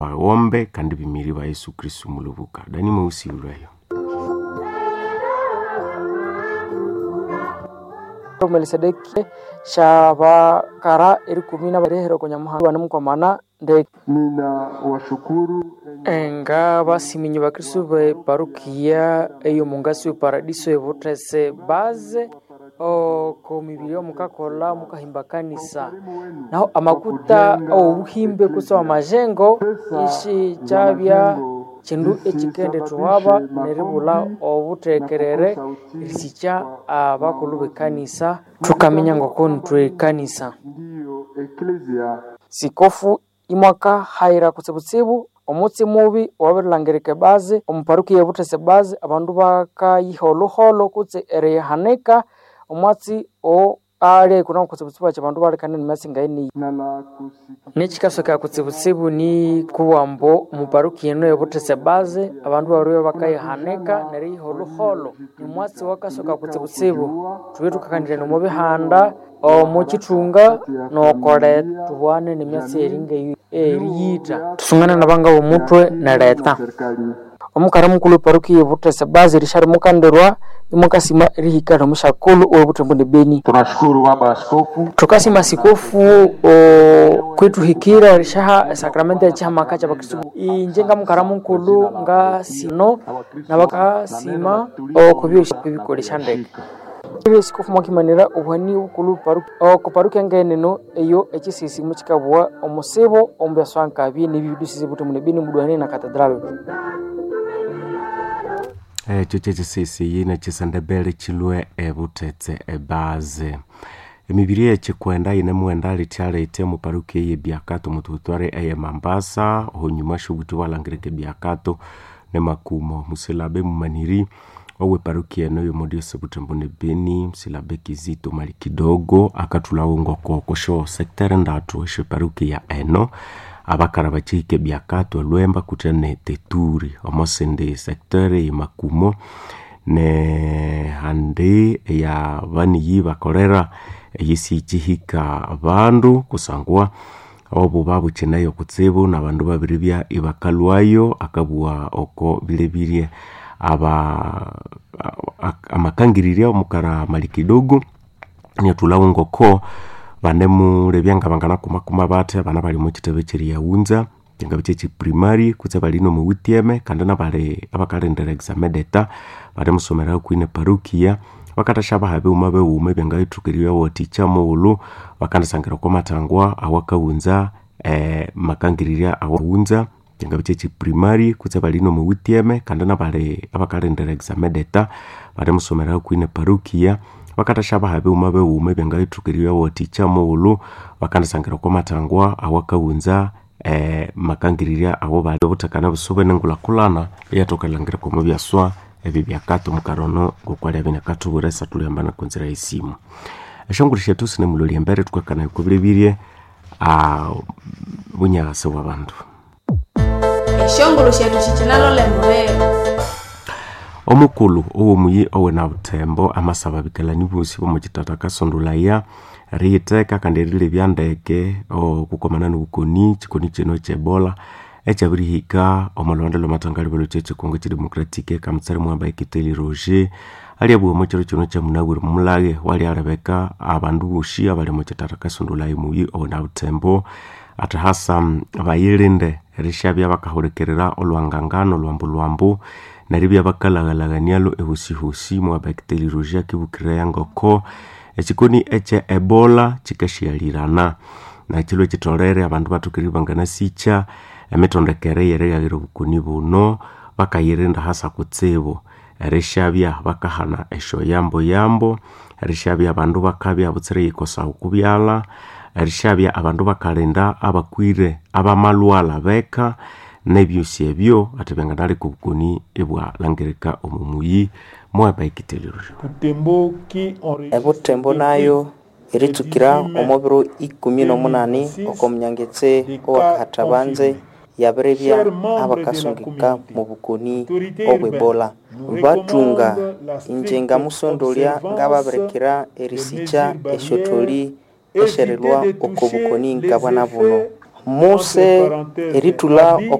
baombe kandi bimiri ba Yesu Kristo mulubuka dani mweusi ulayo Melkisedeki shaba kara irikumina barehero kwenye muhanga wanamkwamana ndege nina washukuru enga basiminyi bakristo be parukia eyo mungasi paradiso evotese base o komibiri mukakola mukahimba kanisa naho amakuta obuhimbe kusoma majengo ishi chabya chindu ekikende tuwaba neribula obutekerere risicha abakulube kanisa tukamenya ngoko ntwe kanisa ndio ecclesia sikofu imwaka haira kutsibutsibu omutsi mubi wabilangereke baze omuparuki yebutese baze abandu bakayiholoholo kutse erehaneka omwatsi o ale kuna kutsibutsibu abantu barekane nimasinga ini nala kusika nechikasoka kutsibutsibu ni kuwambo omuparuki yeno yebutese baze abandu bariyo bakayihaneka neriholoholo nimwatsi wakasoka kutsibutsibu tuwe tukakandire no mubihanda omukitunga nokole tuwane nemyatsi eringe eriyita tusungana nabanga bomutwe na leta serikali omukara mukulu paruki yebutese baze rishari mukanderwa imukasima rihikara mushakulu obutembo ne Beni. tunashukuru baba askofu Tukasima sikofu kwetu hikira rishaha sakramenti ya chama kacha bakristo injenga mukara mukulu nga sino na bakasima kubikoresha ndeke ibe sikofu mwakimanira ubwani ukulu paruki paruki ngeneno eyo ekisisi mukikabwa omusebo ombaswanka bi nibidusize butembo ne Beni mudwane na katedral. Chocheche sisi yina chisandebele chilwe ebutetse ebaze emibiri echikwenda ine mwenda litiale ite muparuki ye Biakato mututware eye Mambasa honyuma shuguti walangireke Biakato ne makumo musilabe mumaniri owe paruki eno yo modiose Butembo ne Beni musilabe Kizito mali kidogo akatulawo ngoko kosho sektere ndatu eshe paruki ya eno abakara bachike Biakato lwemba kutene teturi omosende sektore imakumo ne hande ya vani yibakorera yisi chihika abandu kusangwa obo babu chenayo kutsibu na bandu babiribya ibakalwayo akabua oko bilebirie amakangiriria omukara mali kidogo ni tulawungo ko banemu lebyanga bangana kumakuma bate bana bali mu kitebe kiri yaunza kinga bice primary kutse bali no mu UTM kandi na bale abakalendera examen data bale musomera ku ine parukia bakatashaba habe umabe ume benga itukiriyo woticha mulu bakandasangira ko matangwa awakaunza makangiriria awunza kinga bice primary kutse bali no mu UTM kandi na bale abakalendera examen data bale musomera ku ine parukia bakatashaba habe ume benga itukiriyo woticha mulu bakandasangira ko matangwa awakaunza makangiriria abo bali butakana busobe nengula kulana yatokalangira ko mu byaswa ebi Biakato mukarono gokwali abinakatu buresa tuliyambana konzira isimu eshongurishe tusine muloli mbere tukakana kubirebirie bunyase wabantu eshongurushe tushichinalo lembero omukulu owo muyi owe na butembo amasaba bikalani busi bo mukitata kasondulaya riyiteka kandi rile byandeke kukomana n'ubukoni chikoni cheno chebola echabirihika omolondelo matangali bolo cheche Kongo Democratique kamtsari mwamba Ekiteli Roger ali abu mochero chino cha munawiri mulage wali arabeka abandu bushi abali mukitata kasondulaya muyi owe na butembo atahasa bayirinde rishabya bakahorekerera olwangangano lwambu naribya bakalagalaganialo ehusihusi mwamba Ekiteli Roger kibukira yangoko echikoni eche ebola chikashialirana na chilo chitorere abantu batukiribangana sicha emetondekere yeregagira bukuni buno bakayirinda hasa kutsebo ereshabya bakahana esho yambo ereshabya abantu bakabya butsire ikosa ukubyala ereshabya abantu bakalinda abakwire abamalwala beka nebyusi ebyo atebenganale kubukuni ebwa langirika omumuyi mwaba Ekiteli Butembo nayo eritukira omubiro 18 okomnyangetse owakatabanze yabirebya abakasungika mu bukoni obwebola batunga injenga musondolya ngababerekera erisicha eshotoli esherelwa okobukoni ngabana buno muse eritula